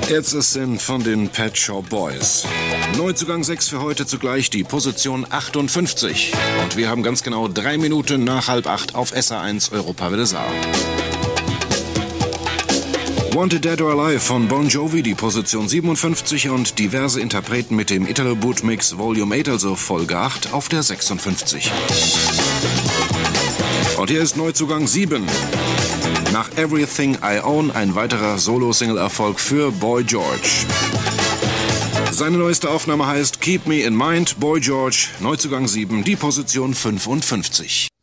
It's a Sin von den Pet Shop Boys. Neuzugang 6 für heute, zugleich die Position 58. Und wir haben ganz genau 3 Minuten nach 7:30 auf SA1 Europawelle Saar. Wanted Dead or Alive von Bon Jovi, die Position 57 und diverse Interpreten mit dem Italo Boot Mix Volume 8, also Folge 8, auf der 56. Und hier ist Neuzugang 7. Nach Everything I Own ein weiterer Solo-Single-Erfolg für Boy George. Seine neueste Aufnahme heißt Keep Me in Mind, Boy George, Neuzugang 7, die Position 55.